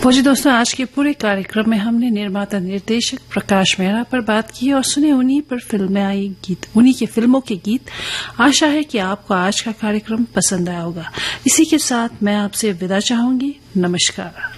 फौजी दोस्तों, आज के पूरे कार्यक्रम में हमने निर्माता निर्देशक प्रकाश मेहरा पर बात की और सुने उन्हीं पर फिल्में आई गीत, उन्हीं के फिल्मों के गीत। आशा है कि आपको आज का कार्यक्रम पसंद आया होगा। इसी के साथ मैं आपसे विदा चाहूंगी। नमस्कार।